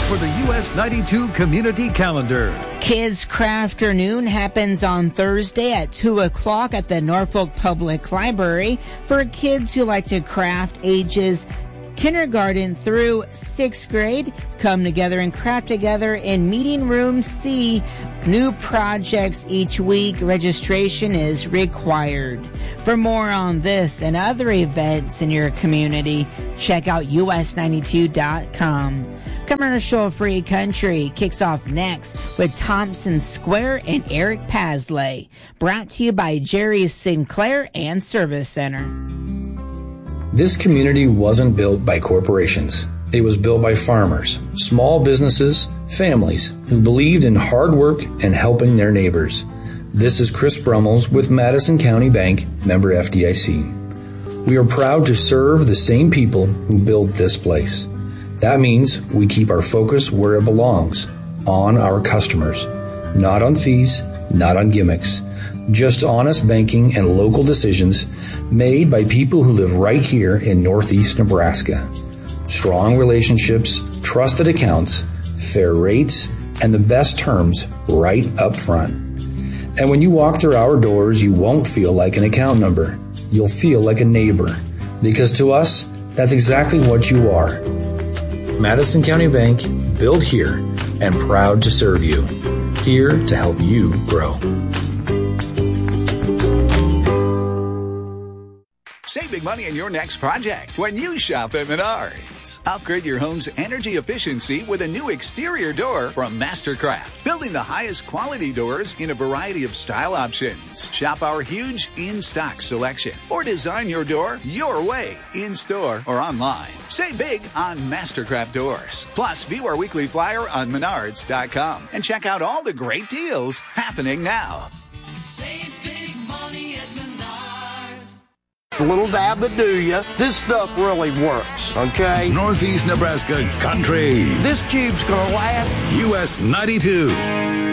for the US 92 Community Calendar. Kids Craft Afternoon happens on Thursday at 2 o'clock at the Norfolk Public Library for kids who like to craft ages kindergarten through 6th grade. Come together and craft together in Meeting Room C. New projects each week. Registration is required. For more on this and other events in your community, check out us92.com. Commercial Free Country kicks off next with Thompson Square and Eric Pasley. Brought to you by Jerry Sinclair and Service Center. This community wasn't built by corporations. It was built by farmers, small businesses, families who believed in hard work and helping their neighbors. This is Chris Brummels with Madison County Bank, member FDIC. We are proud to serve the same people who built this place. That means we keep our focus where it belongs, on our customers, not on fees, not on gimmicks. Just honest banking and local decisions made by people who live right here in Northeast Nebraska. Strong relationships, trusted accounts, fair rates, and the best terms right up front. And when you walk through our doors, you won't feel like an account number. You'll feel like a neighbor. Because to us, that's exactly what you are. Madison County Bank, built here and proud to serve you. Here to help you grow. Save big money on your next project when you shop at Menards. Upgrade your home's energy efficiency with a new exterior door from Mastercraft, building the highest quality doors in a variety of style options. Shop our huge in-stock selection or design your door your way, in-store or online. Save big on Mastercraft doors. Plus, view our weekly flyer on Menards.com and check out all the great deals happening now. Save big money at Menards. A little dab to do ya. This stuff really works, okay? Northeast Nebraska Country. This tube's gonna last. US 92.